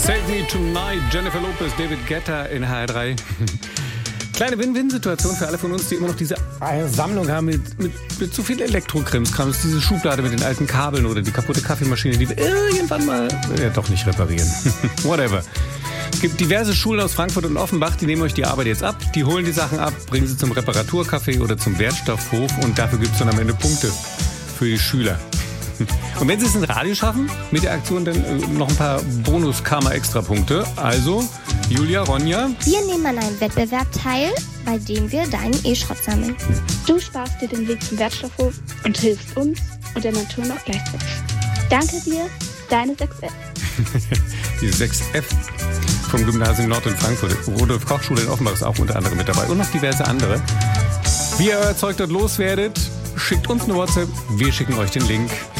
Save Me Tonight, Jennifer Lopez, David Guetta in HR3. Kleine Win-Win-Situation für alle von uns, die immer noch diese Sammlung haben mit zu viel Elektrokrimskram. Diese Schublade mit den alten Kabeln oder die kaputte Kaffeemaschine, die wir irgendwann mal doch nicht reparieren. Whatever. Es gibt diverse Schulen aus Frankfurt und Offenbach, die nehmen euch die Arbeit jetzt ab. Die holen die Sachen ab, bringen sie zum Reparaturcafé oder zum Wertstoffhof und dafür gibt es dann am Ende Punkte für die Schüler. Und wenn Sie es ins Radio schaffen, mit der Aktion dann noch ein paar Bonus-Karma-Extra-Punkte. Also, Julia, Ronja. Wir nehmen an einem Wettbewerb teil, bei dem wir deinen E-Schrott sammeln. Du sparst dir den Weg zum Wertstoffhof und hilfst uns und der Natur noch gleichzeitig. Danke dir, deine 6F. Die 6F vom Gymnasium Nord in Frankfurt. Rudolf-Koch-Schule in Offenbach ist auch unter anderem mit dabei. Und noch diverse andere. Wie ihr euer Zeug dort loswerdet, schickt uns eine WhatsApp. Wir schicken euch den Link.